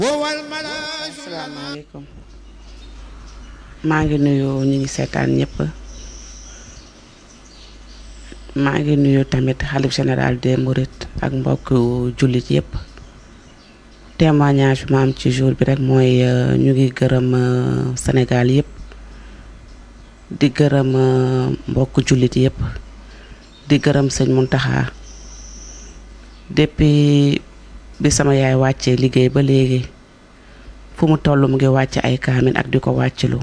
asalaamaaleykum maa ngi nuyu ñi ngi seetaan ñëpp maa ngi nuyu tamit xalif général des Mourides ak mbokk jullit yëpp témoignage bi ma am ci jour bi rek mooy ñu ngi gërëm Sénégal yëpp di gërëm mbokk jullit yëpp di gërëm sëñ Mountakha depuis bi sama yaay wàccee liggéey ba léegi fu mu toll mu ngi wàcc ay kaamin ak di ko wàccilu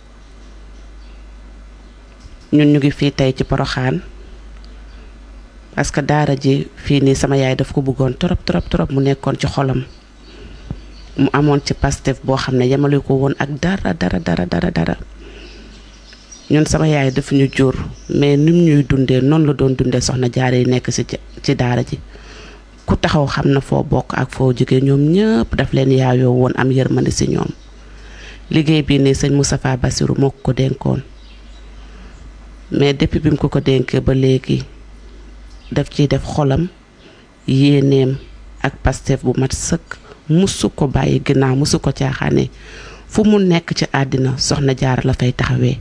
ñun ñu ngi fii tey ci Porokhane parce que daara ji fii nii sama yaay daf ko bëggoon trop mu nekkoon ci xolam mu amoon ci Pastef boo xam ne yemale ko woon ak dara ñun sama yaay dafa ñu jur mais nim ñuy dundee noonu la doon dundee soxna jaare yi nekk ci daara ji ku taxaw xam na foo bokk ak foo jóge ñoom ñëpp daf leen yaayoo woon am yërmande ci ñoom liggéey bii nii sëñ Moustapha Bassirou moo ko dénkoon mais depuis bi mu ko dénkee ba léegi daf ciy def xolam yéeneem ak Pastef bu mat sëkk musu ko bàyyi ginnaaw musu ko caaxaane fu mu nekk ci àddina soxna jaara la fay taxawee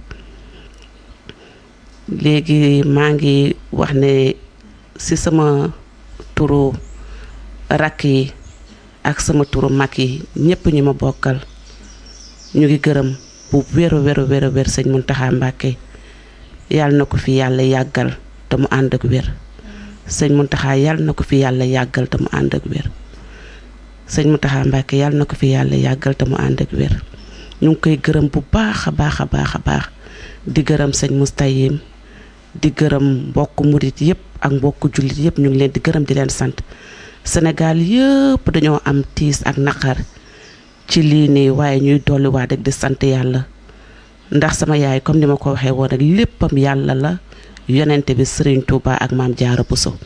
léegi maa ngi wax ne ci sama turu rakk yi ak sama turu mag yi ñëpp ñi ma bokkal ñu ngi gërëm bu wér sëñ Mountakha Mbacké yàlla na ko fi yàlla yàggal te mu ànd ak wér sëñ Mountakha yàlla na ko fi yàlla yàggal te mu ànd ak wér sëñ Mountakha Mbacké yàlla na ko fi yàlla yàggal te mu ànd ak wér ñu ngi koy gërëm bu baax a baax di gërëm sëñ Moustayim di gërëm mbokk murit yëpp ak mbokk jullit yëpp ñu ngi leen di gërëm di leen sant Sénégal yëpp dañoo am tiis ak naqar ci lii nii waaye ñuy dolliwaat rek di sant yàlla ndax sama yaay comme ni ma ko waxee woon rek léppam yàlla la yonente bi Serigne Touba ak Maam Jaara Bousso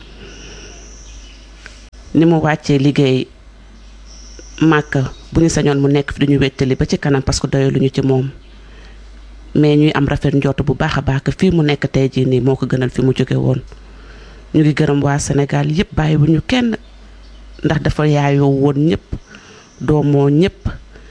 ni mu wàccee liggéey Màkka bu ñu sañoon mu nekk fi duñu wettali ba ci kanam parce que doyaluñu ci moom mais ñuy am rafet njort bu baax a baax que fii mu nekk tey jii nii moo ko gënal fi mu jóge woon ñu ngi gërëm waa Sénégal yëpp bàyyi bu ñu kenn ndax dafa yaayoo woon ñëpp doomoo ñëpp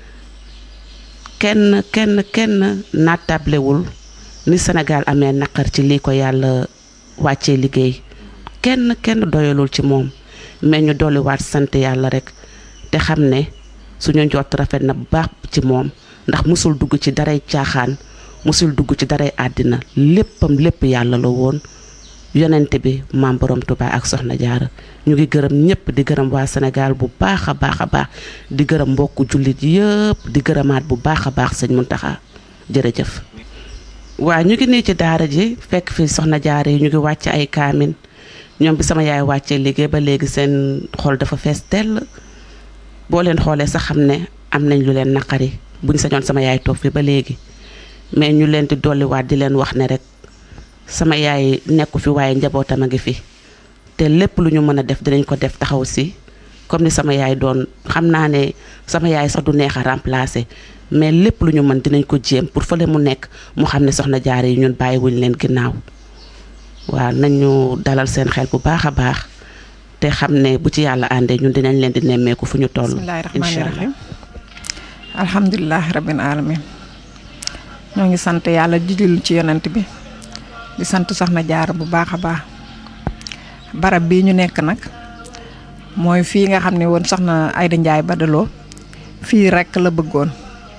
kenn naatablewul ni Sénégal amee naqar ci lii ko yàlla wàccee liggéey kenn doyalul ci moom mais ñu dolliwaat sant yàlla rek te xam ne suñu njort rafet na bu baax ci moom ndax musul dugg ci daray caaxaan musul dugg ci daray àddina lépp yàlla la woon yonente bi maam borom Touba ak soxna jaara ñu ngi gërëm ñëpp di gërëm waa Sénégal bu baax a baax di gërëm mbokku jullit yëpp di gërëmaat bu baax a baax sëñ Mountakha jërëjëf. waa ñu ngi nii ci daara ji fekk fi soxna jaara yi ñu ngi wàcc ay kaamin ñoom bi sama yaay wàccee liggéey ba léegi seen xol dafa fees tell boo leen xoolee sax xam ne am nañ lu leen naqari buñ sañoon sama yaay toog fi ba léegi mais ñu leen di dolliwaat di leen wax ne rek sama yaay nekku fi waaye njabootam a ngi fi te lépp lu ñu mën a def dinañ ko def taxaw si comme ni sama yaay doon xam naa ne sama yaay sax du neex a remplacer mais lépp lu ñu mën dinañ ko jéem pour fële mu nekk mu xam ne soxna jaara yi ñun bàyyiwuñ leen ginnaaw waaw nañu dalal seen xel bu baax a baax te xam ne bu ci yàlla àndee ñun dinañ leen di nemmeeku fu ñu toll. bismillaahi rahmaani rahiim alhamdulilah rabbil alamin ñoo ngi sant yàlla di julli ci yonent bi di sant soxna jaara bu baax a baax barab bii ñu nekk nag mooy fii nga xam ne woon soxna Ayda Njaay Badaloo fii rekk la bëggoon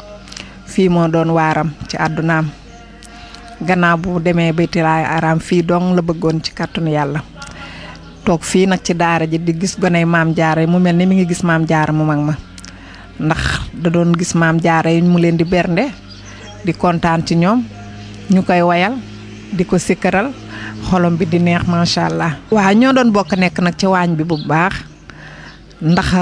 fii moo doon waaram ci àddunaam gannaaw bu demee baytilaay araam fii dong la bëggoon ci kàttanu yàlla toog fii nag ci daara ji di gis goney maam jaara yi mu mel ni mi ngi gis maam jaara mu mag ma ndax da doon gis maam jaara yi mu leen di bernde di kontaan ci ñoom ñu koy wayal di ko sikkaral xolom bi di neex macha allah. waaw ñoo doon bokk nekk nag ci waañ bi bu baax ndax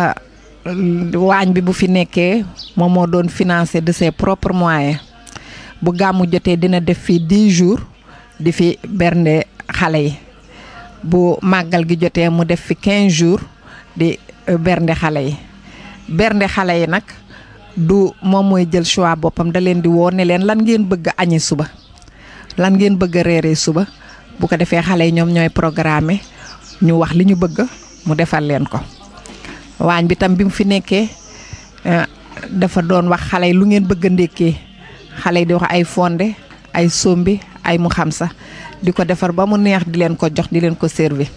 waañ bi bu fi nekkee moom moo doon financé de ses propres moyens bu gàmmu jotee dina def fii 10 jours di fi bernde xale yi bu màggal gi jotee mu def fi 15 jours di bernde xale yi bernde xale yi nag du moom mooy jël choix boppam da leen di woo ne leen lan ngeen bëgg a añi suba lan ngeen bëgg a reeree suba bu ko defee xale yi ñoom ñooy programmer ñu wax li ñu bëgg mu defal leen ko waañ bi tam bi mu fi nekkee dafa doon wax xale yi lu ngeen bëgg a ndékkee xale yi di wax ay fonde ay sombi ay mu xam sax di ko defar ba mu neex di leen ko jox di leen ko servi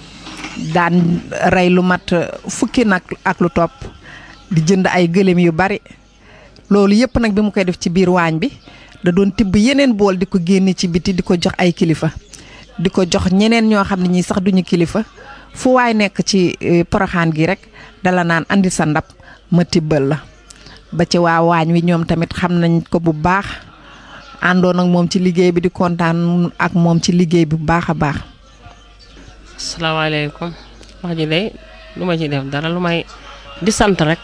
daan rey lu mat fukki nag ak lu topp di jënd ay gëléem yu bari loolu yëpp nag bi mu koy def ci biir waañ bi da doon tibb yeneen bool di ko génne ci biti di ko jox ay kilifa di ko jox ñeneen ñoo xam ne ñii sax duñu kilifa fu waay nekk ci Poroxaan gi rek dala naan andi sa ndab ma tibbal la ba ci waa waañ wi ñoom tamit xam nañ ko bu baax àndoon ak moom ci liggéey bi di kontaan ak moom ci liggéey bi bu baax a baax. asalaamaaleykum wax ji de lu ma ci def dara lu may di sant rek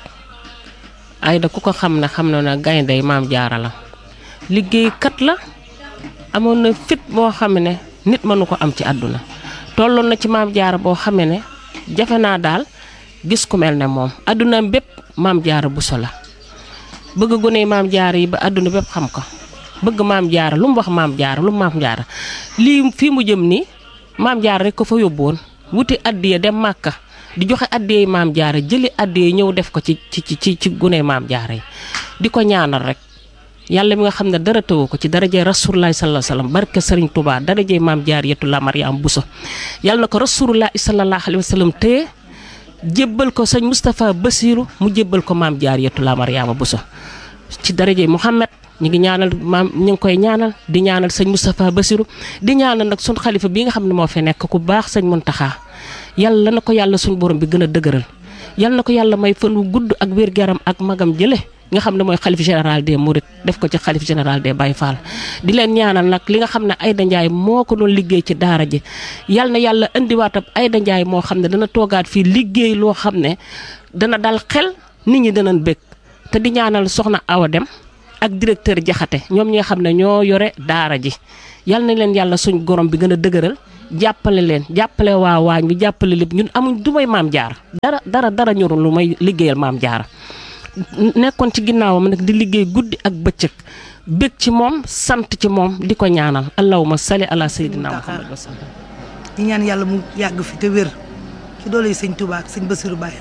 Aida ku ko xam ne xam na ne gaynde Maam Jaara la liggéeykat la amoon na fit boo xam ne nit mënu ko am ci àdduna tolloon na ci Maam Jaara boo xam ne jafe naa daal gis ku mel ne moom àdduna bépp Maam Jaara Buso la bëgg gone Maam Jaara yi ba àdduna bépp xam ko bëgg Maam Jaara lu mu wax Maam Jaara lu mu Maam Jaara lii fii mu jëm nii Maam Jaara rek ko fa yóbboon wuti addiya dem Màkka di joxe addiya Maam Jaara jëli addiya ñëw def ko ci gune Maam Jaara yi di ko ñaanal rek yàlla mi nga xam ne dara tëwu ko ci darajee Rasulullah sallallahu alayhi wasallam barke Serigne Touba darajee Maam Jaariyatu la Mariam Bousso yàlla na ko Rasulullah sallallahu alayhi wasallam téye jébbal ko sëñ Moustapha Bassirou mu jébbal ko Maam Jaariyatu la Mariama Bousso ci darajee Mouhamed ñu ngi ñaanal maam ñu ngi koy ñaanal di ñaanal sëñ Moustapha Bassirou di ñaanal nag suñ xalifa bi nga xam ne moo fi nekk ku baax sëñ Muntaxa yàlla na ko yàlla suñ borom bi gën a dëgëral yàlla na ko yàlla may fan wu gudd ak wér-gu-yaram ak magam jële nga xam ne mooy xalif général des Mourides def ko ci xalif général des Baye Fall di leen ñaanal nag li nga xam ne Aida Ndiaye moo ko doon liggéey ci daara ji yàlla na yàlla indiwaatam Aida Ndiaye moo xam ne dana toogaat fii liggéey loo xam ne dana dal xel nit ñi danañ bëgg te di ñaanal soxna Awa Dem ak directeur Jaxate ñoom ñi nga xam ne ñoo yore daara ji yal na leen yàlla suñ gorom bi gën a dëgëral jàppale leen jàppale waa waañ bi jàppale lépp ñun amuñ du may Maam Jaara dara ñorul lu may liggéeyal Maam Jaara nekkoon ci ginnaawam nag di liggéey guddi ak bëccëg bég ci moom sant ci moom di ko ñaanal allahumma salli ala sayyidina Muhammad wa sallam di ñaan yàlla mu yàgg fi te wér ci doole yi sëñ Touba ak sëñ Bassirou Baye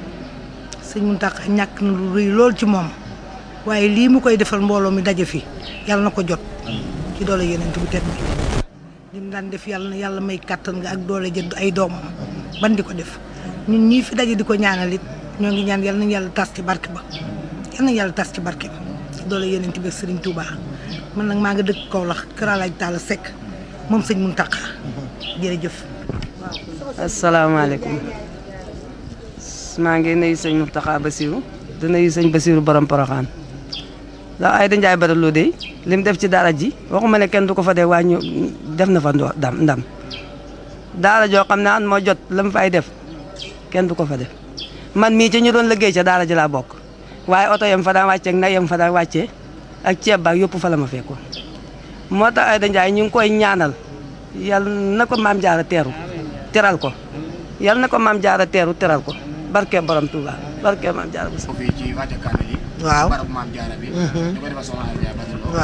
sëñ Mountakha ñàkk na lu rëy lool ci moom waaye lii mu koy defal mbooloo mi daje fi yàlla na ko jot ci doole yeneen bu tedd bi li mu daan def yàlla na yàlla may kàttan nga ak doole jënd ay doomam ban di ko def ñun ñii fi daje di ko ñaanal it ñoo ngi ñaan yàlla nañu yàlla tas ci barke ba yàlla nañu yàlla tas ci barke ba ci doole yeneen bi Serigne Touba man nag maa nga dëkk Kaolack Kër Alaaj Talla Seck moom sëñ Mountakha jërëjëf. asalaamaaleykum maa ngi nuyu sëñ Mountakha Bassirou di nuyu sëñ Bassirou borom Poroxaan ndax Aida Ndiaye Badara de lim def ci daara ji waxuma ne kenn du ko fa dee waaye ñu def na fa ndam daara joo xam ne an moo jot la mu fay def kenn du ko fa def man mii ci ñu doon liggéey ca daara ji laa bokk waaye oto yam fa daan wàccee ak nag yam fa daan wàccee ak ceeb baak yëpp fa la ma fekkoon moo tax Aida Ndiaye ñu ngi koy ñaanal yàlla na ko Maam Jaara teral ko yàlla na ko Maam Jaara teral ko barke borom Touba barke Maam Jaara bu fii ci wàcce kaamil yi waaw barab Maam Jaara bi ñu ko defal soxna Aida Ndiaye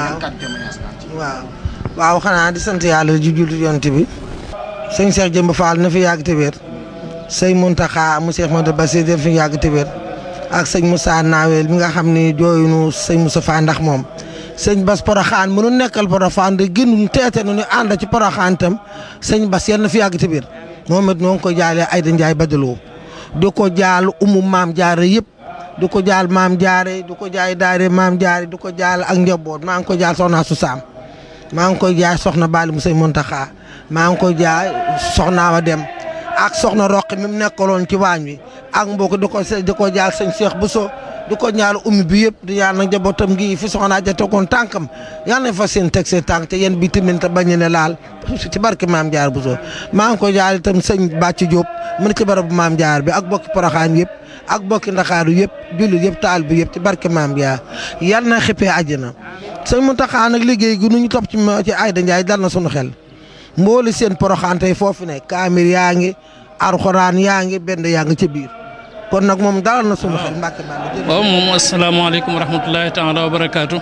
Badara waaw xanaa di sant yàlla ju jullit yonent bi sëñ Cheikh Jëmb Fall na fi yàgg te wér sëñ Mountakha mu Cheikh Modou Bassirou def fi yàgg te wér ak sëñ Moussa Nawel mi nga xam ne jooyunu sëñ Moussa Fa ndax moom sëñ Bass Poroxaan mënu nekkal Poroxaan de gënuñ teete nu ñu ànd ci Poroxaan tam sëñ Bass yal na fi yàgg te wér moom it noo ngi ko jaalee Aida Ndiaye Badara di ko jaal Maam Jaara yëpp di ko jaal Maam Jaara di ko jaay daare Maam Jaara di ko jaal ak njaboot maa ngi ko jaal soxna su Saam maa ngi koy jaay soxna Bali mu sëñ Mountakha maa ngi koy jaay soxna Awa Dem ak soxna Roqi mi mu nekkaloon ci waañ wi ak mbokk di ko jaal sëñ Cheikh Bousso di ko ñaal ummi bi yëpp di ñaan nag njabootam gi fi soxna ja tegoon tànkam yal nañ fa seen teg seen tànk te yéen bi tamit te bañ ne laal ci barke Maam Jaara Bousso maa ngi koy jaal itam sëñ Bàcc Diop mu ne ci barabu Maam Jaara bi ak bokki Poroxaan yëpp ak bokki Ndakaaru yëpp jullit yëpp taal bi yëpp ci barke Maam Jaara yal na xippee àjjana sëñ Mountakha nag liggéey gi nu ñu topp ci Aida Ndiaye dal na sunu xel mbooli seen Poroxaan tey foofu ne kaamir yaa ngi alxuraan yaa ngi benn yaa ngi ca biir kon nag moom dalal na sunu xel Mbàkke Bàll. waaw moom asalaamaaleykum wa rahmatulahi taala wa barakaatu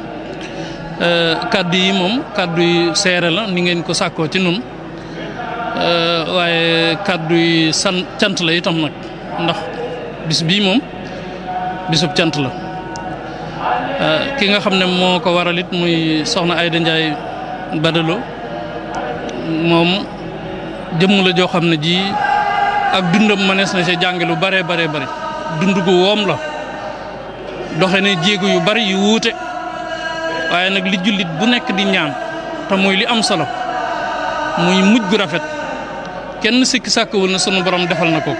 kaddu yi moom kaddu yi seere la ni ngeen ko sàkkoo ci nun waaye kaddu yi cant la itam nag ndax bis bii moom bisub cant la ki nga xam ne moo ko waral it muy soxna Aïda Ndiaye Badalo moom jëmm la joo xam ne ji ak dundam mënees na ci jànge lu bare bare bari dund gu woom la doxe ne jéego yu bari yu wuute waaye nag li jullit bu nekk di ñaan te muy li am solo muy mujj gu rafet kenn sikki sàkkawul na sunu borom defal na ko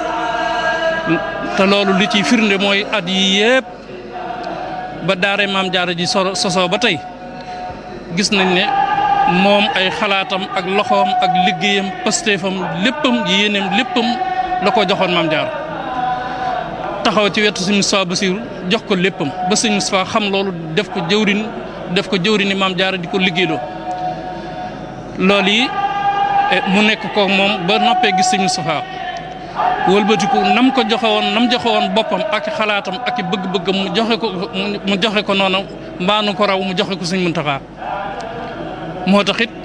te loolu li ciy firnde mooy at yi yépp ba daare maam jaara ji sosoo ba tey gis nañ ne moom ay xalaatam ak loxoom ak liggéeyam pastéefam léppam yéeneem léppam la ko joxoon maam jaara taxaw ci wetu sëñ Moustapha Bassirou jox ko léppam ba sëñ Moustapha xam loolu def ko jëwrini maam jaara di ko liggéeyloo loolu yi mu nekk ko moom ba noppee gis sëñ Moustapha wëlbatiku nam ko joxe woon boppam ak xalaatam ak bëgg-bëggam mu joxe ko noonu mbaanu ko raw mu joxe ko sëñ Muntaxa moo tax it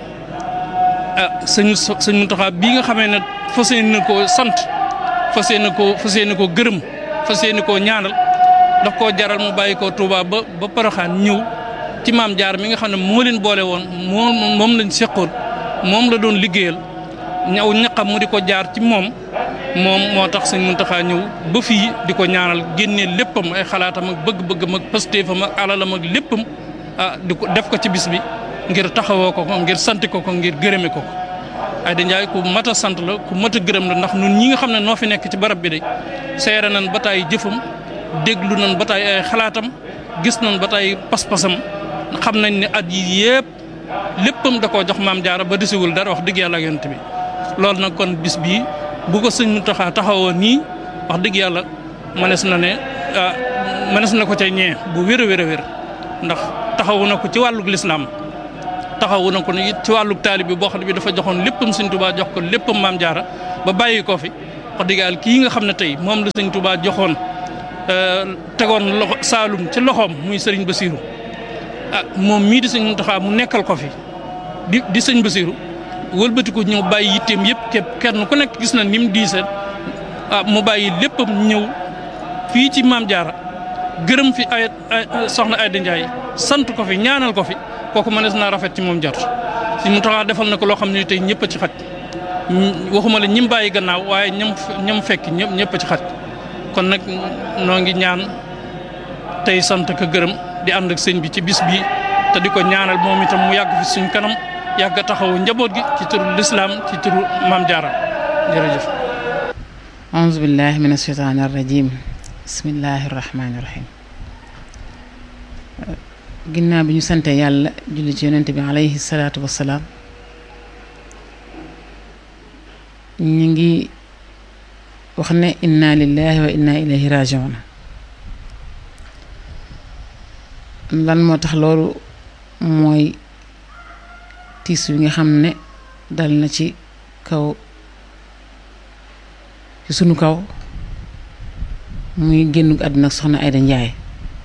sëñ Muntaxa bii nga xamee ne fas yéene koo sant fas yéene koo gërëm fas yéene koo ñaanal daf koo jaral mu bàyyi ko Touba ba Poroxaan ñëw ci maam jaar mi nga xam ne moo leen boole woon moom lañ seqoon moom la doon liggéeyal ñaw ñaqam mu di ko jaar ci moom moo tax sëñ Muntaxa ñëw ba fii di ko ñaanal génnee léppam ay xalaatam ak bëgg-bëggam ak pastéefam ak alalam ak léppam di ko def ko ci bis bi ngir taxawoo ko ngir sant ko ngir gërëme ko Aïda Ndiaye ku mat a sant la ku mat a gërëm la ndax ñun ñi nga xam ne noo fi nekk ci barab bi de seere nañ ba taay jëfam déglu nañ ba taay ay xalaatam gis nañ ba taay pas-pasam xam nañ ne at yi yëpp léppam da koo jox maam jaara ba desiwul dara wax dëgg yàlla ak yonent bi loolu nag kon bis bii bu ko sëñ Muntaxa taxawoo nii wax dëgg yàlla mënees na ko ca ñee bu wér a wér ndax taxawu na ko ci wàllug lislaam taxawu na ko it ci wàllug taalib bi boo xam ne bi dafa joxoon léppam sëñ Tuubaa jox ko léppam maam jaara ba bàyyi ko fi wax dëgg yàlla kii nga xam ne tey moom la sëñ Tuubaa joxoon tegoon loxo Saalum ci loxoom muy sëriñ Basiiru moom mii di sëñ Muntaxa mu nekkal ko fi di sëñ Basiiru wëlbatiku ñëw bàyyi yitteem yëpp képp kenn ku nekk gis na ni mu diisee mu bàyyi léppam ñëw fii ci maam jaara gërëm fi ay soxna Aïda Ndiaye sant ko fi ñaanal ko fi kooku mënees naa rafet ci moom jot si mu taxaa defal na ko loo xam ne tey ñëpp a ci xaj waxuma la ñim bàyyi gannaaw waaye ñam fekk ñëpp a ci xaj kon nag noo ngi ñaan tey sant ko gërëm di ànd ak sëñ bi ci bis bi te di ko ñaanal moom itam mu yàgg fi suñ kanam yàgg a taxawu njaboot gi ci turu lislaam ci turu maam jaara jërëjëf auzu billahi min asheytaani arrajim bismillahi rahmaani rahim ginnaaw bi ñu sante yàlla julli ci yonent bi alayhi salaatu wassalaam ñu ngi wax ne inna lillahi wa inna ilayhi rajiun lan moo tax loolu mooy tiis wi nga xam ne dal na ci sunu kaw muy génn àdduna ak soxna Aïda Ndiaye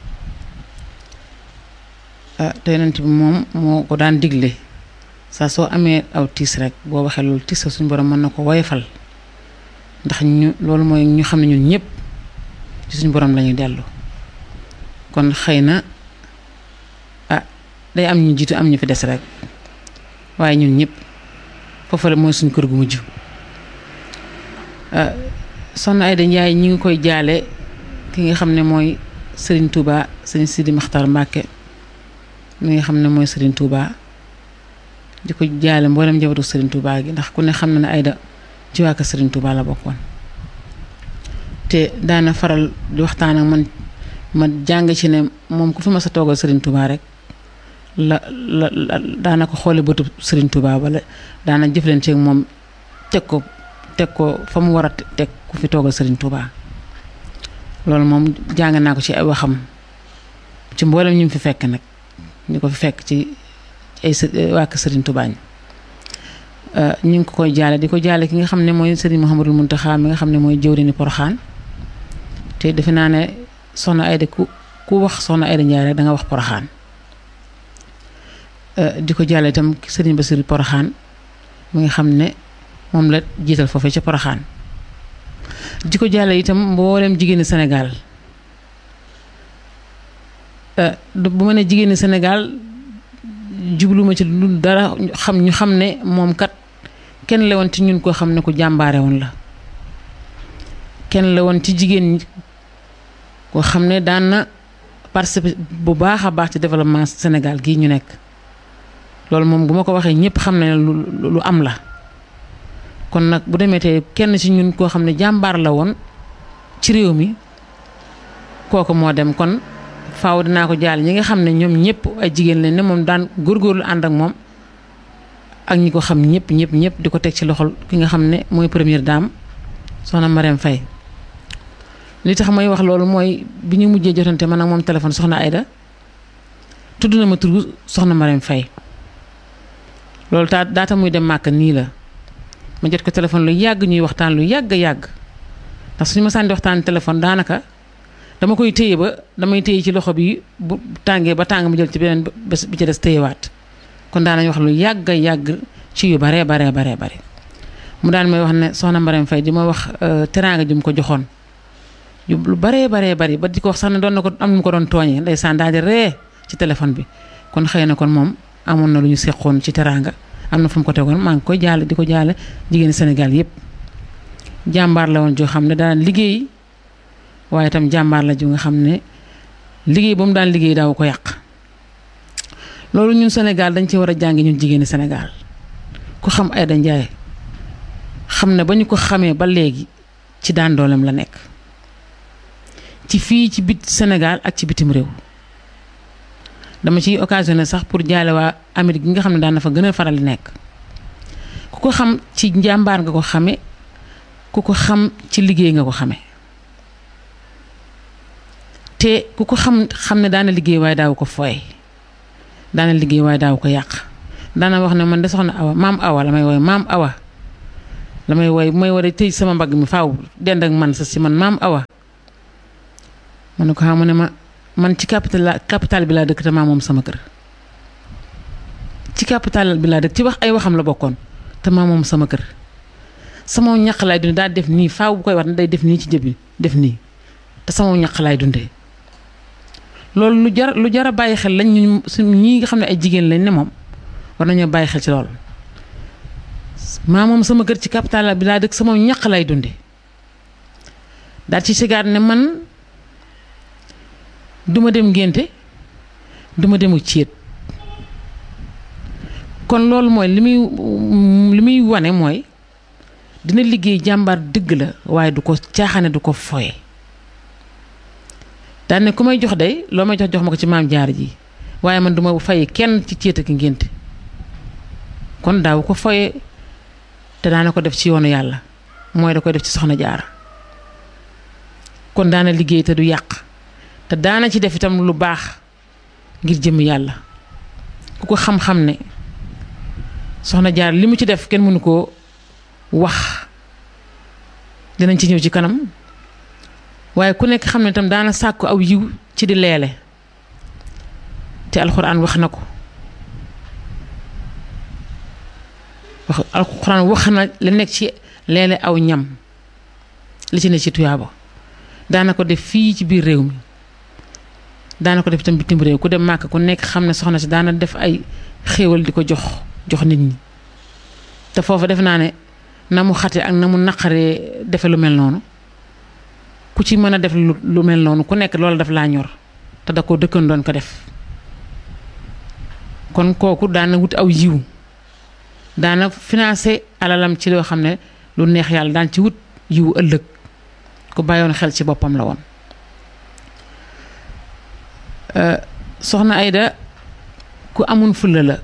te yonent bi moom moo ko daan digle saa soo amee aw tiis rek boo waxee loolu tiis la suñu borom mën na ko woyofal ndax loolu mooy ñu xam ne ñun ñëpp ci suñu borom lañuy dellu kon xëy na day am ñu jiitu am ñu fi des rek waaye ñun ñëpp foofu la mooy suñu kër gu mujj soxna Aïda Ndiaye ñi ngi koy jaale ki nga xam ne mooy Serigne Touba Serigne Sidi Makhtar Mbacké mi nga xam ne mooy Serigne Touba di ko jaale mboolem njabootu Serigne Touba gi ndax ku ne xam na ne Aïda ci waa kër Serigne Touba la bokkoon te daana faral di waxtaan ak ma jàng ci ne moom ku fi mas a toogal Serigne Touba rek la daana ko xoole bëtu Serigne Touba wala daana jëflante ak moom teg ko fa mu war a teg ku fi toogal Serigne Touba loolu moom jàng naa ko ci ay waxam ci mboolem ñu fi fekk nag ñu ko fi fekk ci ay waa kër Serigne Touba ñu ngi ko koy jaale di ko jaale ki nga xam ne mooy Serigne Mouhamadou Mountakha mi nga xam ne mooy jëwriñu Poroxaan te defe naa ne soxna Aïda ku wax soxna Aïda Ndiaye rek da nga wax Poroxaan di ko jaale itam Serigne Bassirou Poroxaan mi nga xam ne moom la jiital foofee ca Poroxaan di ko jaale itam mboolem jigéeni Sénégal bu ma ne jigéeni Sénégal jubluma ci lu dara ñu xam ne moom kat kenn la woon ci ñun koo xam ne ku jàmbaare woon la kenn la woon ci jigéen ñi koo xam ne daan na participer bu baax a baax ci développement Sénégal gii ñu nekk loolu moom bu ma ko waxee ñëpp xam ne lu am la kon nag bu demee tey kenn ci ñun koo xam ne jàmbaar la woon ci réew mi kooku moo dem kon faaw dinaa ko jaal ñi nga xam ne ñoom ñëpp ay jigéen lañ ne moom daan góorgóorlu ànd ak moom ak ñi ko xam ñëpp di ko teg ci loxol ki nga xam ne mooy première dame soxna Marème Faye li tax may wax loolu mooy bi ñu mujjee jotante man ak moom téléphone soxna Aïda tudd na ma tur soxna Marème Faye loolu daata muy dem màkk nii la ma jot ko téléphone lu yàgg ñuy waxtaan lu yàgg ndax suñu ma sànni waxtaan téléphone daanaka dama koy téye ba damay téye ci loxo bi bu tàngee ba tàng mu jël ci beneen bés bi ci des téyewaat kon daanañ wax lu yàgg ci yu bare mu daan may wax ne soxna Marème Faye di ma wax teraanga ju mu ko joxoon lu bare bari ba di ko wax sax ne doon na ko am nu mu ko doon tooñee ndeysaan daal di ree ci téléphone bi kon xëy na kon moom amoon na lu ñu seqoon ci teraanga am na fu mu ko tegoon maa ngi koy jaale di ko jaale jigéeni Sénégal yépp jàmbaar la woon joo xam ne daan liggéey waaye itam jàmbaar la ju nga xam ne liggéey ba mu daan liggéey daaw ko yàq loolu ñun Sénégal dañ ci war a jàngi ñun jigéeni Sénégal ku xam Aïda Ndiaye xam ne ba ñu ko xamee ba léegi ci daan dooleem la nekk ci fii ci bit Sénégal ak ci bitim réew dama ciy occasionné sax pour jaale waa Amérique gi nga xam ne daan na fa gën a faral di nekk ku ko xam ci njàmbaar nga ko xame ku ko xam ci liggéey nga ko xame te ku ko xam ne daana liggéey waaye daaw ko fooy daana liggéey waaye daaw ko yàq daana wax ne man de soxna Awa maam Awa la may woy maam Awa la may woy bu may war a tëj sama mbagg mi faaw dend ak man sa si man maam Awa ma ne ko xam ne man ci capital bi laa dëkk te maa moom sama kër ci capital bi laa dëkk ci wax ay waxam la bokkoon te maa moom sama kër sama ñaq laay dundee daal def nii faaw bu koy wax ne day def nii ci jëbi def nii te sama ñaq laay dundee loolu lu jar a bàyyi xel lañ ñu ñi nga xam ne ay jigéen lañ ne moom war nañoo bàyyi xel ci loolu maa moom sama kër ci capital bi laa dëkk sama ñaq laay dundee daal ci sigaat ne man duma dem ngénte duma demu céet kon loolu mooy li muy wane mooy dina liggéey jàmbaar dëgg la waaye du ko caaxaane du ko foye daan ne ku may jox day loo may jox ma ko ci maam jaar ji waaye man duma fay kenn ci céet ak ngénte kon daaw ko foye te daana ko def ci yoonu yàlla mooy da koy def ci soxna jaara kon daana liggéey te du yàq te daana ci def itam lu baax ngir jëm yàlla ku ko xam-xam ne soxna jaar li mu ci def kenn mënu koo wax dinañ ci ñëw ci kanam waaye ku nekk xam ne itam daana sàkku aw yiw ci di leele te alxuraan wax na ko alxuraan wax na li nekk ci leele aw ñam li ci ne ci tuyaaba daana ko def fii ci biir réew mi daana ko def itam bitim réew ku dem màkk ku nekk xam ne soxna si daana def ay xéewal di ko jox nit ñi te foofu def naa ne na mu xate ak na mu naqaree defe lu mel noonu ku ci mën a def lu mel noonu ku nekk loolu daf laa ñor te da ko dëkkan doon ko def kon kooku daana wut aw yiw daana financé alalam ci loo xam ne lu neex yàlla daan ci wut yiw ëllëg ku bàyyoon xel ci boppam la woon soxna Aïda ku amun fulla la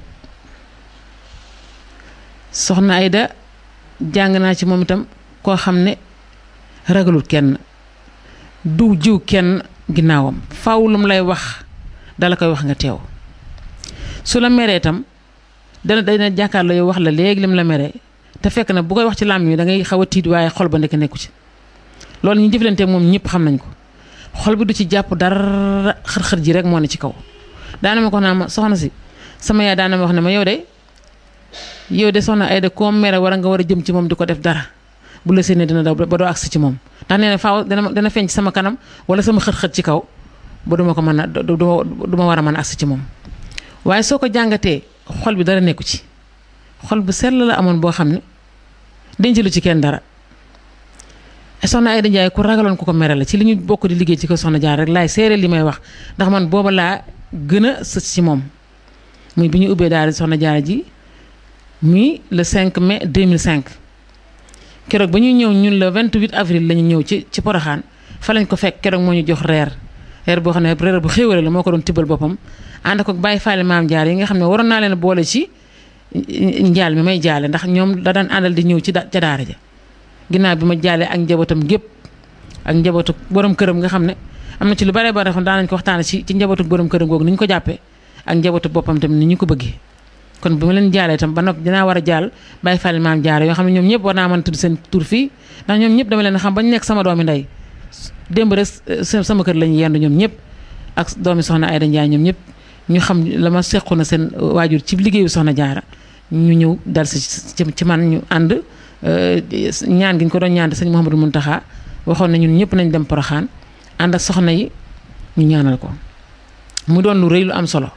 soxna Aïda jàng naa ci moom itam koo xam ne ragalul kenn du jiw kenn ginnaawam faaw lu mu lay wax dala koy wax nga teew su la meree itam dana jàkkaarloo yow wax la léegi lim la meree te fekk na bu koy wax ci làmmiñ mi da ngay xaw a tiit waaye xol ba nekk nekku ci loolu ñu jëflante moom ñëpp xam nañ ko xol bi du ci jàpp dara xër-xër ji rek moo ne ci kaw daana ma ko naa ma soxna si sama yaay daana ma wax ne ma yow de soxna Aïda koo mere war nga war a jëm ci moom di ko def dara bu la séenee dina daw ba doo agsi ci moom ndax nee na faaw dana feeñ ci sama kanam wala sama xët-xët ci kaw ba duma ko mën a duma war a mën a agsi ci moom waaye soo ko jàngatee xol bi dara nekku ci xol bu sell la amoon boo xam ne denc lu ci kenn dara soxna Aïda Ndiaye ku ragaloon ku ko mere la ci li ñu bokk di liggéey ci ko soxna Jaara rek laay seere li may wax ndax man booba laa gën a sës ci moom muy bi ñu ubbee daara soxna Jaara ji muy le 5 mai 2005 keroog ba ñuy ñëw ñun le 28 avril la ñu ñëw ci Porokhane fa lañ ko fekk keroog moo ñu jox reer boo xam ne reer bu xéwale la moo ko doon tibbal boppam ànd ko bàyyi faale maam Jaara yi nga xam ne waroon naa leen boole ci njaal mi may jaale ndax ñoom da daan àndal di ñëw ca daara ja ginnaaw bi ma jaalee ak njabootam gépp ak njabootu borom këram nga xam ne am na ci lu bare bare xam daan nañ ko waxtaane ci njabootu borom këram googu ni ñu ko jàppee ak njabootu boppam tamit ni ñu ko bëggee kon bi ma leen jaalee tam ba noppi dinaa war a jaal bàyyi fàlle maam Jaara yoo xam ne ñoom ñëpp war naa mën a tudd seen tur fii ndax ñoom ñëpp dama leen xam bañ nekk sama doomi ndey démb rek sama kër lañu yendu ñoom ñëpp ak doomi soxna Aïda Ndiaye ñoom ñëpp ñu xam la ma sequ na seen waajur ci liggéeyu soxna Jaara ñu ñëw dal si ci man ñu ànd ñaan gi ñu ko doon ñaan sëñ Mouhamadou Mountakha waxoon na ñun ñëpp nañ dem Porokhane ànd ak soxna yi ñu ñaanal ko mu doon lu rëy lu am solo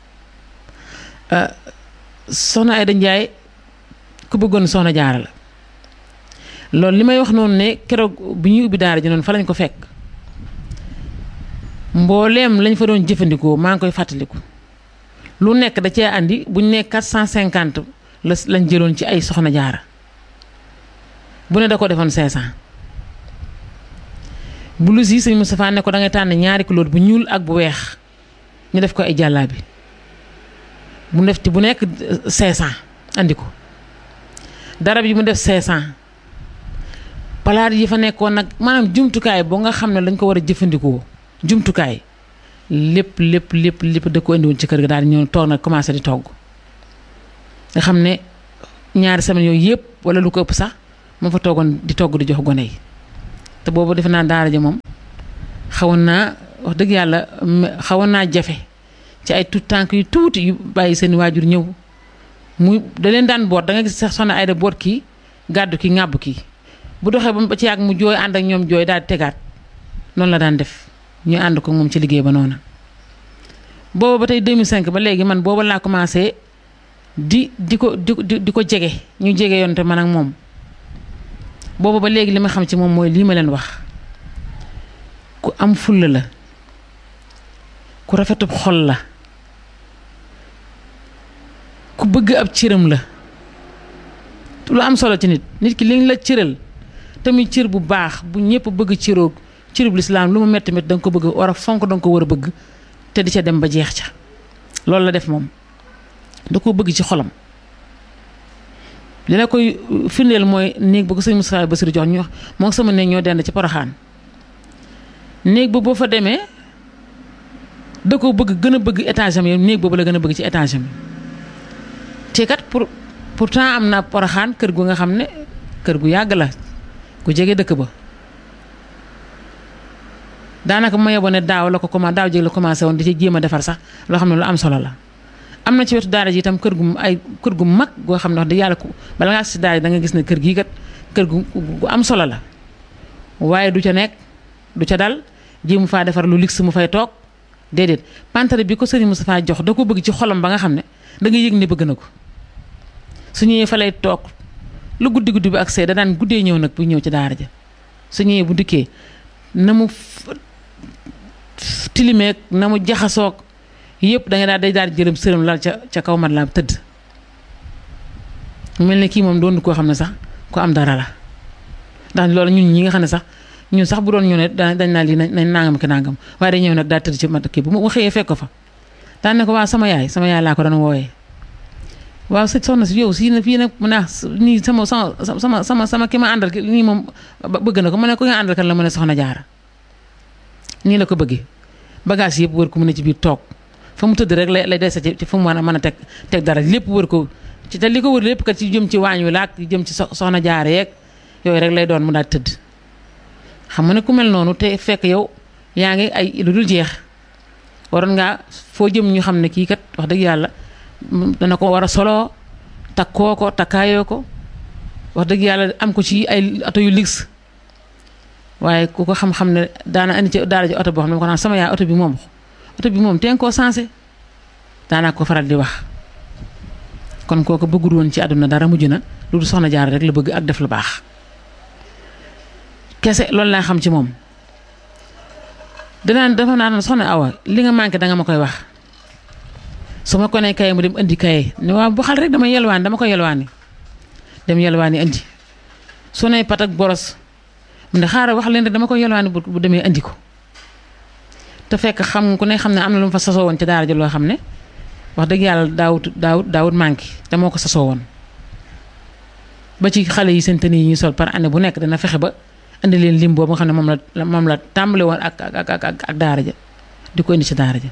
soxna Aïda Ndiaye ku bëggoon soxna Jaara la loolu li may wax noonu ne keroog bi ñuy ubbi daara ji noonu fa lañ ko fekk mbooleem lañ fa doon jëfandikoo maa ngi koy fàttaliku lu nekk da cee andi buñ ne 450 lañ jëloon ci ay soxna Jaara bu ne da ko defoon 500 blouse yi sëñ Moustapha ne ko da ngay tànn ñaari couleur bu ñuul ak bu weex ñu def ko ay jàllaabi bu def ci bu nekk 500 andi ko darab yi mu def 500 palaat yi fa nekkoon nag maanaam jumtukaay boo nga xam ne lañ ko war a jëfandikoo jumtukaay lépp da ko indi woon ci kër ga daal di ñëw toog nag commencé di togg nga xam ne ñaari semaine yooyu yëpp wala lu ko ëpp sax moo fa toogoon di togg di jox gone yi te boobu defe naa daara ja moom xawoon naa wax dëgg yàlla xawoon naa jafe ci ay tout tànk yu tuuti yu bàyyi seen waajur ñëw muy da leen daan boot da nga gis sax soxna Aïda boot kii gàddu kii ŋàbb kii bu doxee ba ci yàgg mu jooy ànd ak ñoom jooy daal di tegaat noonu la daan def ñu ànd ko moom ci liggéey ba noonu booba ba tey 2005 ba léegi man booba laa commencé di ko jege ñu jege yoon te man ak moom booba ba léegi li ma xam ci moom mooy lii ma leen wax ku am fulla la ku rafetub xol la ku bëgg ab cëram la lu am solo ci nit ki liñ la cëral tamit cër bu baax bu ñëpp bëgg cëroog cërub lislaam lu mu metti da nga ko bëgg war a fonk da nga ko war a bëgg te di ca dem ba jeex ca loolu la def moom da koo bëgg ci xolam li la koy firndeel mooy néeg ba ko sëñ Moustapha Bassirou jox ñu wax moo sama néeg ñoo dend ci Porokhane néeg ba boo fa demee da ko bëgg gën a bëgg étage am yow néeg boobu la gën a bëgg ci étage am te kat pourtant am na Porokhane kër gu nga xam ne kër gu yàgg la ku jege dëkk ba daanaka ma yeboo ne daaw jéeg la commencé woon di ci jéem a defar sax loo xam ne lu am solo la am na ci wetu daara ji itam kër gu mag goo xam ne wax dëgg yàlla ku bala ngaa si daara ji da nga gis ne kër gii kat kër gu am solo la waaye du ca nekk du ca dal jéemu faa defar lu luxe mu fay toog déedéet pantare bi ko sëriñ Moustapha jox da ko bëgg ci xolam ba nga xam ne da nga yëg ne bëgg na ko su ñëwee fa lay toog lu guddi bi ak see da daan guddee ñëw nag bu ñëw ci daara ja su ñëwee bu dikkee na mu tilimeeg na mu jaxasoog yëpp da nga daal di jërëm sërëm lal ca kaw mat la tëdd mel ne kii moom doon koo xam ne sax ku am dara la ndax loolu ñun ñi nga xam ne sax ñun sax bu doon ñu ne dañ naa lii nañ nangam ki nangam waaye day ñëw nag daal tëdd ci mat kii bu ma xëyee fekk ko fa daan ne ko waaw sama yaay laa ko doon wooyee waaw soxna si yow si na fii nag mu ne nii sama ki ma àndal nii moom bëgg na ko mu ne ko nga àndal kan la mu ne soxna Jaara nii la ko bëggee bagage yëpp wër ko mu ne ci biir toog fa mu tëdd rek lay des ci fa mu mën a teg dara lépp wër ko ci te li ko wër lépp kat ci jëm ci waañ wi laak jëm ci soxna Jaara yeeg yooyu rek lay doon mu daal tëdd xam nga ne ku mel noonu te fekk yow yaa ngi ay lu dul jeex waroon ngaa foo jëm ñu xam ne kii kat wax dëgg yàlla dana ko war a soloo takkoo ko takkaayoo ko wax dëgg yàlla am ko ci ay oto yu luxe waaye ku ko xam-xam ne daana andi ci daara ji oto boo xam ne ma ko naan sama yaay oto bi moom teen koo sensé daanaa ko faral di wax kon kooku bëggul woon ci àdduna dara mujj na lu du soxna Jaara rek la bëgg ak def lu baax kese loolu laa xam ci moom dafa naan soxna Awa li nga manqué danga ma koy wax su ma ko nee kaye mu dem indi kaye ne waaw bu xal rek dama ko yelwaani dem yelwaani indi su ne pat ak boros mu ne xaaral wax leen rek dama ko yelwaani bu demee indi ko te fekk xam ku ne xam ne am na lu mu fa sasoo woon ci daara ji loo xam ne wax dëgg yàlla daawut manqué te moo ko sasoo woon ba ci xale yi seen tenue yi ñuy sol par année bu nekk dana fexe ba indi leen lim boobu nga xam ne moom la tàmbale woon ak daara ja di ko indi ci daara ja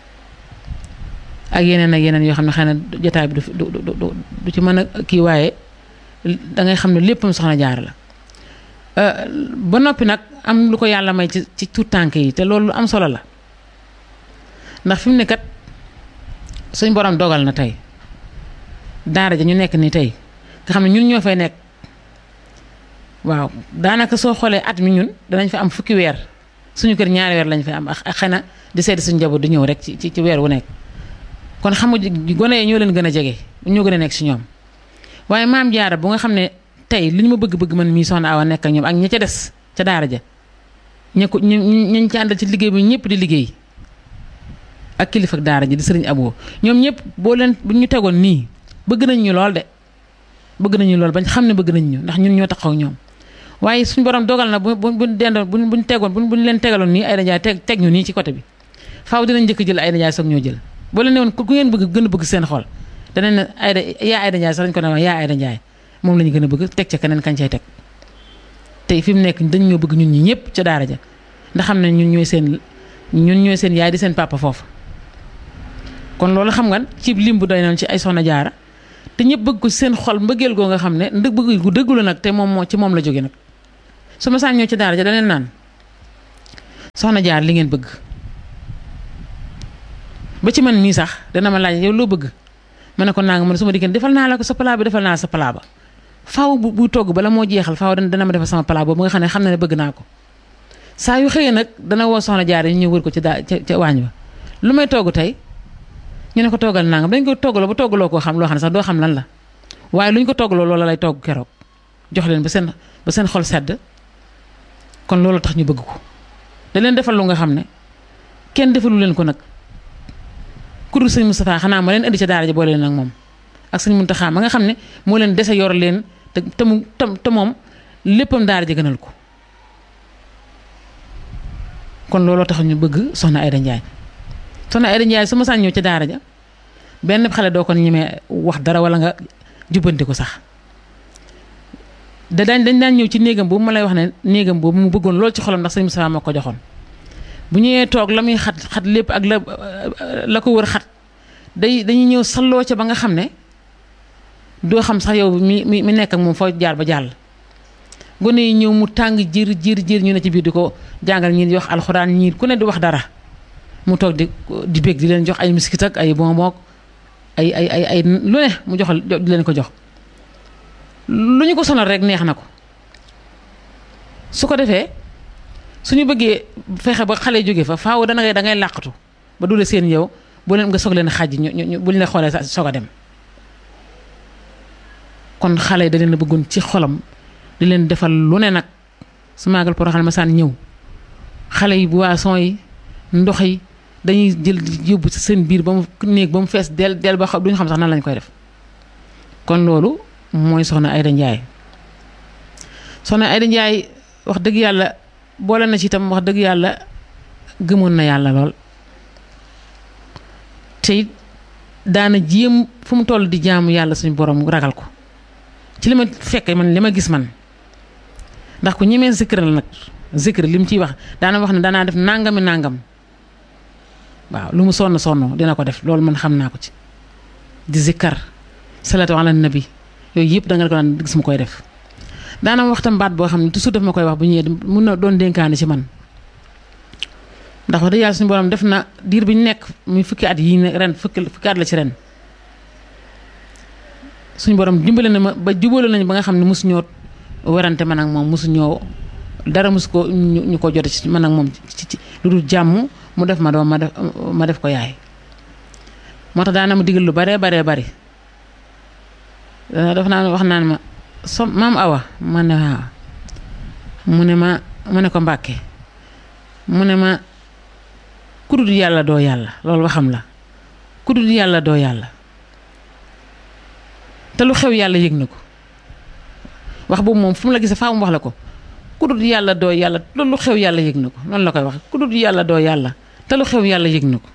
ak yeneen yoo xam ne xëy na jotaay bi du ci mën a kii waaye dangay xam ne léppam soxna Jaara la ba noppi nag am lu ko yàlla may ci tuut tànk yi te loolu lu am solo la ndax fi mu ne kat suñ borom dogal na tey daara ja ñu nekk ni tey nga xam ne ñun ñoo fay nekk waaw daanaka soo xoolee at mi ñun danañ fa am fukki weer suñu kër ñaari weer lañ fay am ak xëy na di seeti suñu njaboot di ñëw rek ci weer wu nekk kon xam nga gone yi ñoo leen gën a jege ñoo gën a nekk si ñoom waaye maam Jaara bu nga xam ne tey li ñu ma bëgg-bëgg man mii soxna Awa nekk ak ñoom ak ña ca des ca daara ja ñañ ci àndal ci liggéey bi ñëpp di liggéey ak kilifa ak daara ji di sëriñ Abo ñoom ñëpp bu ñu tegoon nii bëgg nañ ñu lool de bëgg nañu lool bañ xam ne bëgg nañ ñu ndax ñun ñoo taxaw ñoom waaye suñu borom dogal na buñ leen tegaloon nii Aïda Ndiaye teg ñu nii ci côté bi faaw dinañ njëkk jël Aïda Ndiaye soog ñoo jël boo leen ne woon ku ngeen bëgg gën a bëgg seen xol danañ ne Aïda Ndiaye sax dañ ko ne wax yaa Aïda Ndiaye moom la ñu gën a bëgg teg ca keneen kañ cay teg tey fi mu nekk dañ ñoo bëgg ñun ñi ñëpp ca daara ja ndax xam ne ñun ñooy seen yaay di seen papa foofu kon loolu xam nga ci lim bu doy noonu ci ay soxna Jaara te ñëpp bëgg ko seen xol mbëggeel goo nga xam ne bëgg gu dëggu la nag te moom ci moom la jóge nag su ma saan ñëw ci daara ja daneen naan soxna Jaara li ngeen bëgg ba ci man mii sax dana ma laaj yow loo bëgg ma ne ko naa nga man su ma diggéen defal naa la ko sa palaa bi defal naa la sa palaa ba faaw bu togg bala moo jeexal faaw dana ma defal sama palaa boobu nga xam ne bëgg naa ko saa yu xëyee nag dana woo soxna Jaara ñu ñëw wër ko ca waañ ba lu may togg tey ñu ne ko toggal nangam dañ ko toggaloo ba toggaloo koo xam loo xam ne sax doo xam lan la waaye lu ñu ko toggaloo loola lay togg keroog jox leen ba seen xol sedd kon loolu tax ñu bëgg ko da leen defal lu nga xam ne kenn defalu leen ko nag ku dul sëñ Moustapha xanaa ma leen indi ca daara ja boole leen ak moom ak sëñ Muntaxa ma nga xam ne moo leen dese yor leen te moom léppam daara ja gënal ko kon looloo tax ñu bëgg soxna Aïda Ndiaye soxna Aïda Ndiaye su ma saan ñëw ci daara ja benn xale doo ko ñemee wax dara wala nga jubbanti ko sax dañ daan ñëw ci néegam boobu ma lay wax ne néegam boobu mu bëggoon lool ci xolam ndax sëñ Moustapha moo ko joxoon bu ñëwee toog la muy xat lépp ak la ko wër xat dañuy ñëw salloo ca ba nga xam ne doo xam sax yow mi nekk ak moom foo jaar ba jàll gone yi ñëw mu tàng jir ñu ne ci biir di ko jàngal ñii di wax alxuraan ñii ku ne di wax dara mu toog di bég di leen jox ay miskit ak ay bonbon ay lu ne mu joxal di leen ko jox lu ñu ko sonal rek neex na ko su ko defee suñu bëggee fexe ba xale jóge fa faaw da ngay làqatu ba dule seen yow bu leen nga soog leen xàjj ñu buñ la xoolee sa soog a dem kon xale yi da leen a bëggoon ci xolam di leen defal lu ne nag su maagal Porokhane ma saan ñëw xale yi boisson yi ndox yi dañuy jël yóbbu ci seen biir ba mu néeg ba mu fees del ba duñu xam sax nan lañ koy def kon loolu mooy soxna Aïda Ndiaye soxna Aïda Ndiaye wax dëgg yàlla boole na ci itam wax dëgg yàlla gëmoon na yàlla lool te daana jéem fu mu toll di jaamu yàlla suñu borom ragal ko ci li ma fekkee man li ma gis man ndax ku ñemee zikr la nag zikr li mu ciy wax daana wax ne danaa def nangam waaw lu mu sonn dina ko def loolu man xam naa ko ci di zikkar salatu ala nabi yooyu yëpp da nga ko daan gis mu koy def daana waxtam baat boo xam ne toujours daf ma koy wax bu ñëwee mun na doon dénkaane ci man ndax wax dëgg yàlla suñu borom def na diir bi ñu nekk muy fukki at yi ren fukki at la ci ren suñu borom dimbale na ma ba jubóole nañu ba nga xam ne mosu ñoo werante man ak moom mosu ñoo dara mus ko ñu ko jote ci man ak moom ci lu dul jàmm mu def ma doom ma def ko yaay moo tax daana ma digal lu baree bari dafa naan wax naan ma maam Awa ma ne waaw mu ne ko Mbàkke mu ne ma ku dul yàlla doo yàlla loolu waxam la ku dul yàlla doo yàlla te lu xew yàlla yëg na ko wax boobu moom fu mu la gisee faa mu wax la ko ku dul yàlla doo yàlla loolu lu xew yàlla yëg na ko noonu la koy wax ku dul yàlla doo yàlla te lu xew yàlla yëg na ko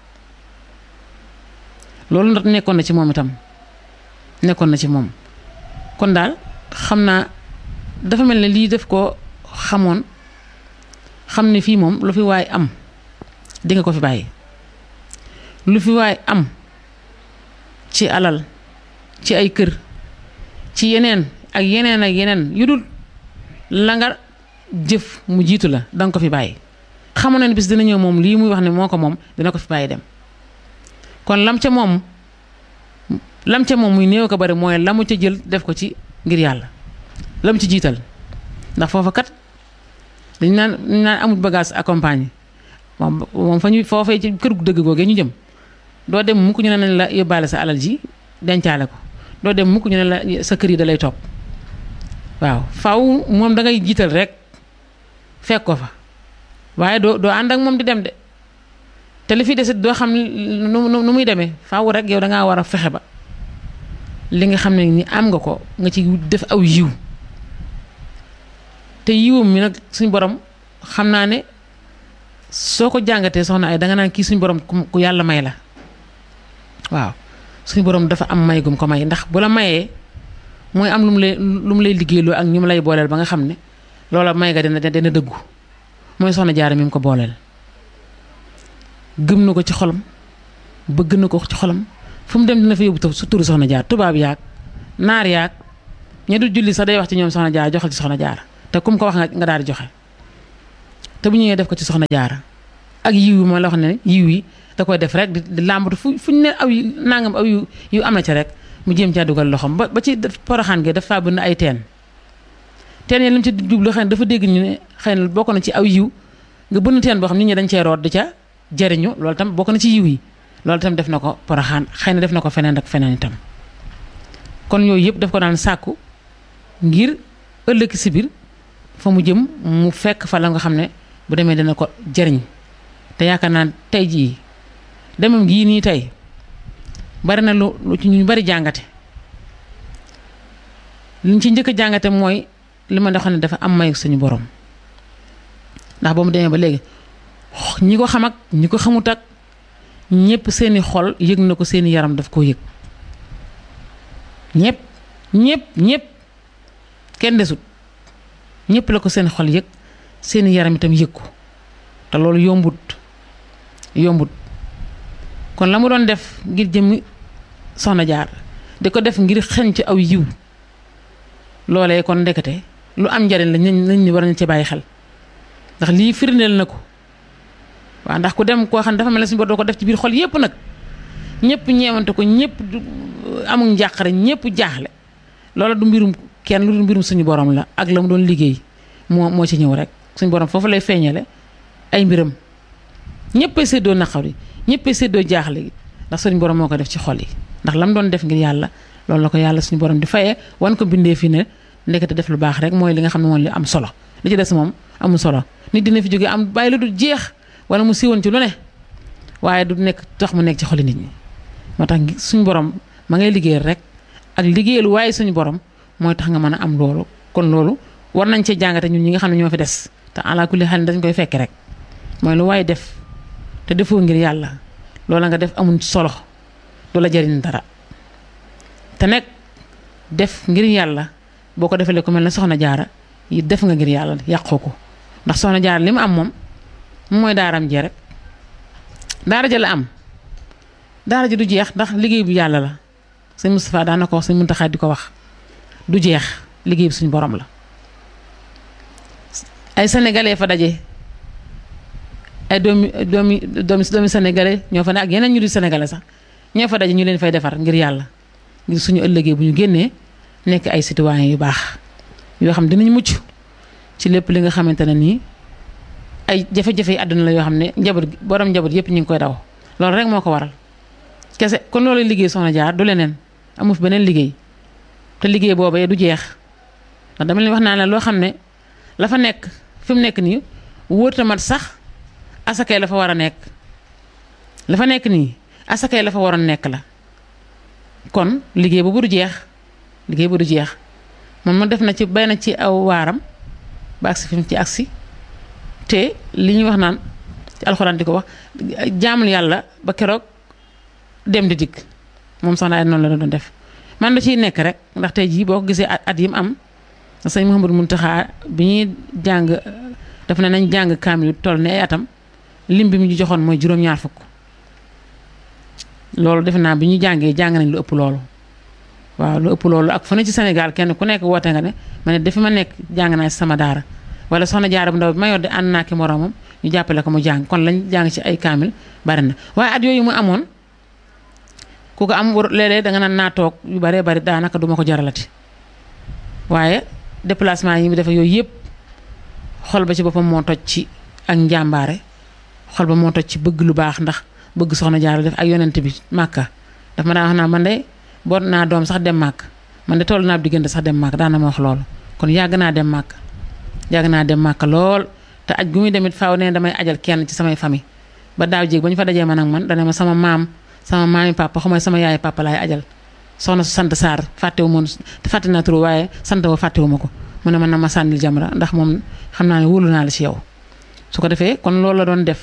loolu nag nekkoon na ci moom itam nekkoon na ci moom kon daal xam naa dafa mel ne lii def ko xamoon xam ne fii moom lu fi waay am di nga ko fi bàyyi lu fi waay am ci alal ci ay kër ci yeneen ak yeneen yu dul la nga jëf mu jiitu la danga ko fi bàyyi xamoon na ne bis dina ñëw moom lii muy wax ne moo ko moom dina ko fi bàyyi dem kon lam ca moom muy néew ko bari mooy la mu ca jël def ko ci ngir yàlla la mu ci jiital ndax foofa kat dañ naan amul bagage accompagné moom fa ñu foofee ci kër gu dëgg googee ñu jëm doo dem mukk ñu ne nañ la yóbbaale sa alal ji dencaale ko doo dem mukk ñu ne la sa kër yi da lay topp waaw faw moom da ngay jiital rek fekk ko fa waaye doo ànd ak moom di dem de te li fi desit doo xam nu muy demee faw rek yow dangaa war a fexe ba li nga xam ne ni am nga ko nga ci def aw yiw te yiwam mi nag suñ borom xam naa ne soo ko jàngatee soxna ay danga naan kii suñ borom ku yàlla may la waaw suñ borom dafa am may gum ko may ndax bu la mayee mooy am lu mu lay liggéeyloo ak ñu mu lay booleel ba nga xam ne loola may nga dina dëggu mooy soxna Jaara mi mu ko booleel gëm na ko ci xolam bëgg na ko ci xolam fu mu dem dina fa yóbbu su turu soxna Jaara tubaab yaag naar yaag ña dul julli sax day wax ci ñoom soxna Jaara joxal ci soxna Jaara te kum ko wax nga daal di joxe te bu ñëwee def ko ci soxna Jaara ak yiw yi ma la wax ne yiw yi da koy def rek di làmbatu fuñ ne aw nangam aw yu am na ci rek mu jéem caa dugal loxoom ba ci Poroxaan gi dafa bënn ay teen yi li mu ci jublu xëy na dafa dégg ñu ne xëy na bokk na ci aw yiw nga bënn teen boo xam nit ñi dañ cee root di ca jariñu loolu tam bokk na ci yiw yi loolu tam def na ko Poroxaan xëy na def na ko feneen ak feneen itam kon yooyu yëpp daf ko daan sàkku ngir ëllëg si biir fa mu jëm mu fekk fa la nga xam ne bu demee dina ko jariñ te yaakaar naa tey jii demam gii nii tey bari na lu ci ñu bari jàngate liñ ci njëkk a jàngate mooy li ma xam ne dafa am may suñu borom ndax ba mu demee ba léegi ñi ko xam ak ñi ko xamut ak ñëpp seeni xol yëg na ko seeni yaram daf koo yëg ñëpp kenn desut ñëpp la ko seen xol yëg seeni yaram itam yëg ko te loolu yombut kon la mu doon def ngir jëmmi soxna Jaara di ko def ngir xeñ ci aw yiw loolee kon ndekete lu am njariñ la nañ ni war nañ ci bàyyi xel ndax lii firndeel na ko waaw ndax ku dem koo xam ne dafa mel ne suñu bor doo ko def ci biir xol yépp nag ñëpp ñeewante ko ñëpp amul njàqare ñëpp jaaxle loola du mbirum kenn lu du mbirum suñu borom la ak la mu doon liggéey moo ci ñëw rek suñu borom foofu lay feeñale ay mbiram ñëppay séddoo naqar yi ñëppay séddoo jaaxle gi ndax suñu borom moo ko def ci xol yi ndax la mu doon def ngir yàlla loolu la ko yàlla suñu borom di fayee wan ko bindee fi ne ndekete def lu baax rek mooy li nga xam ne moom li am solo li ci des moom amul solo nit dina fi jógee am bàyyi lu du jeex wala mu siiwoon ci lu ne waaye du nekk tax mu nekk ci xoli nit ñi moo tax suñu borom ma ngay liggéeyal rek ak liggéeyal waaye suñu borom mooy tax nga mën a am loolu kon loolu war nañ cee jàngate ñun ñi nga xam ne ñoo fi des te ala kulli xel dañ koy fekk rek mooy lu waaye def te defoo ngir yàlla loola nga def amul solo du la jariñ dara te nekk def ngir yàlla boo ko defalee ku mel ne soxna Jaara yi def nga ngir yàlla yàqoo ko ndax soxna Jaara li mu am moom mooy daaram jee rek daara ja la am daara ji du jeex ndax liggéey bu yàlla la sëñ Moustapha daan na ko wax sëñ Muntaxa di ko wax du jeex liggéey bi suñu borom la ay sénégalais fa daje ay doomi sénégalais ñoo fa ne ak yeneen ñu di sénégalais sax ñoo fa daje ñu leen fay defar ngir yàlla ngir suñu ëllëgee bu ñu génnee nekk ay citoyens yu baax yoo xam dinañ mucc ci lépp li nga xamante ne nii ay jafe-jafe yi àdduna la yoo xam ne borom njaboot yëpp ñu ngi koy daw loolu rek moo ko waral kese kon loolu liggéey soxna jaar du leneen amu fi beneen liggéey te liggéey boobee du jeex ndax dama leen wax naa ne loo xam ne la fa nekk fi mu nekk nii wóorta mat sax asakay la fa war a nekk la fa nekk nii asakay la fa waroon nekk la kon liggéey boobu du jeex liggéey bu du jeex moom def na ci bay na ci aw waaram ba agsi fi mu ci agsi te li ñuy wax naan ci alxuraan di ko wax jaamul yàlla ba keroog dem di dikk moom soxna ay noonu la doon def man da ciy nekk rek ndax tey jii boo ko gisee at yi mu am sëñ Mouhamadou Mountakha bi ñuy jàng daf ne nañ jàng kaamil toll ne ay atam lim bi mu ñu joxoon mooy juróom-ñaar fukk loolu defe naa bi ñu jàngee jàng nañ lu ëpp loolu waaw lu ëpp loolu ak fu ne ci Sénégal kenn ku nekk woote nga ne ma ne dafi ma nekk jàng naa ci sama daara wala soxna jaara bu ndaw bi ma yor de ànd naa ki moroomam ñu jàppale ko mu jàng kon lañ jàng ci ay kaamil bari na waaye at yooyu mu amoon ku ko am léeg-léeg danga naan naa toog yu baree bari daanaka duma ko jaralati waaye déplacement yi mu defe yooyu yëpp xol ba ci boppam moo toj ci ak njàmbaare xol ba moo toj ci bëgg lu baax ndax bëgg soxna jaara def ak yonent bi màkka daf ma daan wax naa man de boot naa doom sax dem màkk man de toll naa diggante sax dem màkk daana ma wax loolu kon yàgg naa dem màkk lool te aj gu muy demit faaw ne damay ajal kenn ci samay famille ba daaw jéeg ba ñu fa dajee man ak man dana ma sama maami papa xamay sama yaay papa laay ajal soxna su sant Sarr fàttewu moon fàtte naa turu waaye sant wa fàttewu ma ko mu ne man na ma sànnil Jamra ndax moom xam naa ne wóolu naa la ci yow su ko defee kon loolu la doon def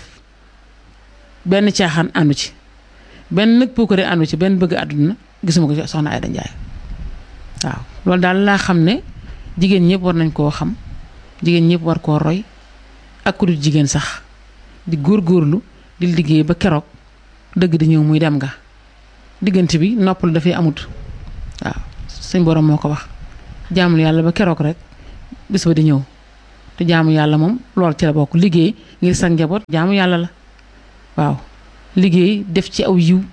benn caaxaan àndu ci benn nag puukare àndu ci benn bëgg àdduna gisuma ko ci soxna Aïda Ndiaye waaw loolu daal laa xam ne jigéen ñëpp war nañ koo xam jigéen ñëpp war koo roy ak ku dul jigéen sax di góorgóorlu di liggéey ba keroog dëgg di ñëw muy dem nga diggante bi noppal dafay amut waaw suñ borom moo ko wax jaamul yàlla ba keroog rek bis ba di ñëw te jaamu yàlla moom loolu ci la bokk liggéey ngir sa njaboot jaamu yàlla la waaw liggéey def ci aw yiw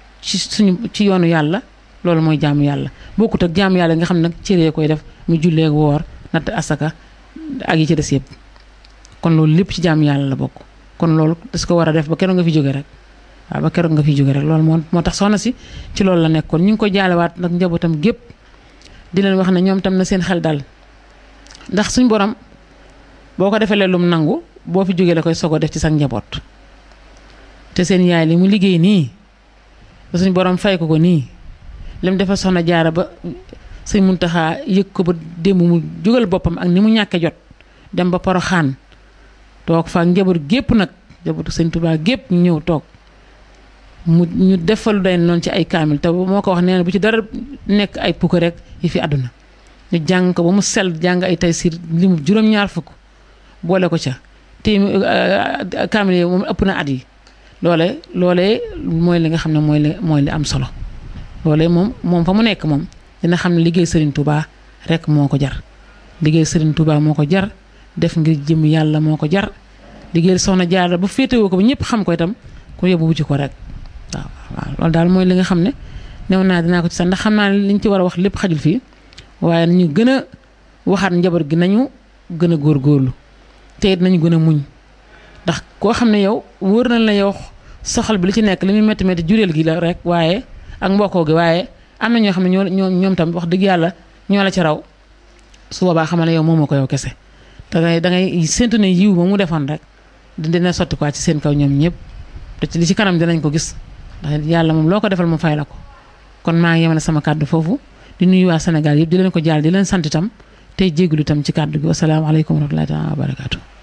ci yoonu yàlla loolu mooy jaamu yàlla bokkut ak jaamu yàlla nga xam ne nag cëree koy def mu jullee woor natt asaka ak yi ci des yëpp kon loolu lépp ci jaamu yàlla la bokk kon loolu das ko war a def ba keroog nga fi jóge rek waaw ba keroog nga fi jóge rek loolu moo tax soxna si ci loolu la nekkoon ñu ngi ko jaalewaat nag njabootam gépp di leen wax ne ñoom tam na seen xel dal ndax suñ borom boo ko defee lum nangu boo fi jógee la koy sogo def ci sa njaboot te seen yaay li mu liggéey nii ba suñ borom fay ko nii lim dafa soxna jaara ba sëñ Muntaxa yëg ko ba démb mu jógal boppam ak ni mu ñàkke jot dem ba Poroxaan toog fa njaboot gépp nag njabootu sëñ Tuubaa gépp ñu ñëw toog ñu defalu day noonu ci ay kaamil te moo ko wax nee na bu ci dara nekk ay pukk rek yi fi àdduna ñu jàng ko ba mu sell jàng ay Taysiir li mu juróom-ñaar fukk boole ko ca te kaamil yi moom ëpp na at yi loolee mooy li nga xam ne mooy li am solo loolee moom fa mu nekk moom dina xam ne liggéey Serigne Touba rek moo ko jar liggéey Serigne Touba moo ko jar def ngir jëm yàlla moo ko jar liggéey soxna Jaara bu féetewoo ko ba ñëpp xam ko itam ku yóbbu wuti ko rek waaw loolu daal mooy li nga xam ne new naa dinaa ko ci sax ndax xam naa ne liñ ci war a wax lépp xajul fii waaye nañu gën a waxaat njaboot gi nañu gën a góorgóorlu te it nañu gën a muñ ndax koo xam ne yow wóor na la yow soxal bi li ci nekk li muy métti métti jureel gi la rek waaye ak mbokkoo gi waaye am na ñoo xam ne ñoom tam wax dëgg yàlla ñoo la ci raw su boobaa xamal ne yow moomoo ko yow kese da ngay séntu ne yiw ba mu defoon rek dina sotti quoi ci seen kaw ñoom ñëpp te li ci kanam dinañ ko gis ndax yàlla moom loo ko defal mu fay la ko kon maa ngi yemale sama kàddu foofu di nuyu waa Sénégal yëpp di leen ko jaal di leen sant itam tey jégalu itam ci kàddu gi wasalaamaaleykum wa rahmatullahi taala wa barakaatu